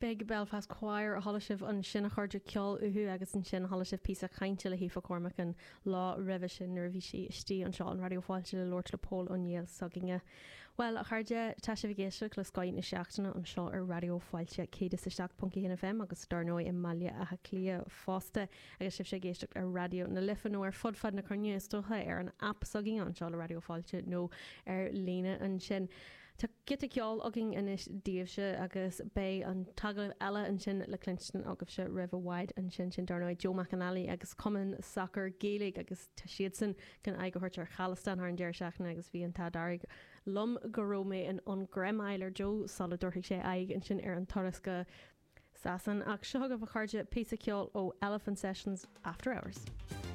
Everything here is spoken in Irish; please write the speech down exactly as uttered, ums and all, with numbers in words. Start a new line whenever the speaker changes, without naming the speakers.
Big Belfast Choir a thola an sin a chuirde ceol uhu agus an sin thola sibh pí a chainte le hífa Cormac an lá rih sin ar bhí si istí an seo an radioáilte le Lord le Pól an níl saginge. Well a chuirde tá sé bhgéisiach le scoin na seachtainna an seo ar radioáilte cé is isteach punca F M agus darnóid i maiile a clia fásta agus sibh sé géisteach ar radio na lifa nó ar fodfad na corne istotha ar an app sagin an seo le radioáilte nó ar lína an sin. Tá gita ceol agin inis díobhse agus bé an tagah eile an sin le Clinton agah se River Wide an sin sin darnoid Joe McAnally agus Common Soccer Gaelic agus tá siad san gan aige hort ar Chalastan ar an deir seachna agus bhí an tádarig lom gorómé an an Gremailer Joe Solidorthaigh sé aig an sin ar an Torasca Sasan ach seogah a chuirde pí ceol ó Elephant Sessions After Hours.